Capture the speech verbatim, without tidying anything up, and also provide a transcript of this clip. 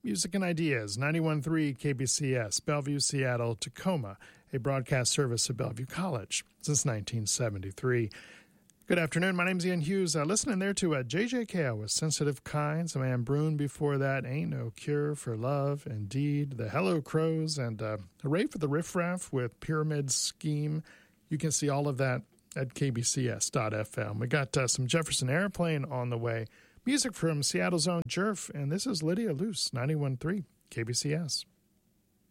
Music and Ideas, ninety-one point three K B C S, Bellevue, Seattle, Tacoma, a broadcast service of Bellevue College since nineteen seventy-three. Good afternoon. My name's Ian Hughes. Uh, listening there to uh, J J Cale with Sensitive Kinds, Amanda Brune before that, Ain't No Cure for Love, Indeed, the Hello Crows, and uh, Hooray for the Riff Raff with Pyramid Scheme. You can see all of that at k b c s dot f m. We got uh, some Jefferson Airplane on the way. Music from Seattle's own Jerf, and this is Lydia Luce, ninety-one point three K B C S.